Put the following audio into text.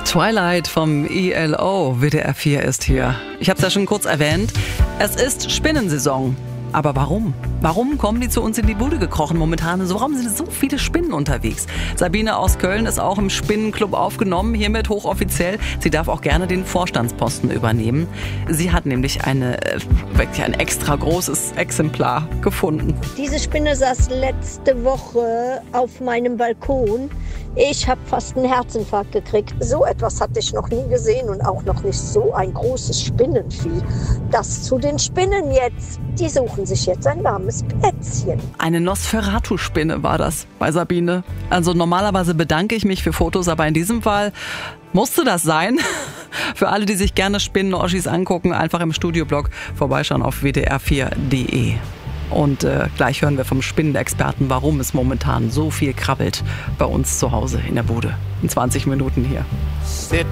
Twilight vom ELO, WDR 4 ist hier. Ich habe es ja schon kurz erwähnt, es ist Spinnensaison. Aber warum? Warum kommen die zu uns in die Bude gekrochen momentan? Warum sind so viele Spinnen unterwegs? Sabine aus Köln ist auch im Spinnenclub aufgenommen, hiermit hochoffiziell. Sie darf auch gerne den Vorstandsposten übernehmen. Sie hat nämlich wirklich ein extra großes Exemplar gefunden. Diese Spinne saß letzte Woche auf meinem Balkon. Ich habe fast einen Herzinfarkt gekriegt. So etwas hatte ich noch nie gesehen und auch noch nicht so ein großes Spinnenvieh. Das zu den Spinnen jetzt. Die suchen sich jetzt ein warmes Plätzchen. Eine Nosferatu-Spinne war das bei Sabine. Also normalerweise bedanke ich mich für Fotos, aber in diesem Fall musste das sein. Für alle, die sich gerne Spinnen-Oschis angucken, einfach im Studioblog vorbeischauen auf wdr4.de. Und gleich hören wir vom Spinnenexperten, warum es momentan so viel krabbelt bei uns zu Hause in der Bude. In 20 Minuten hier.